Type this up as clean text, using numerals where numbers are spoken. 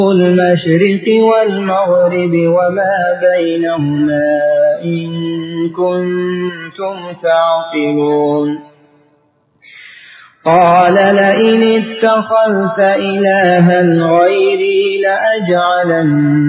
المشرق والمغرب وما بينهما إن كنتم تعقلون قال لئن اتخذت إلها غيري لأجعلن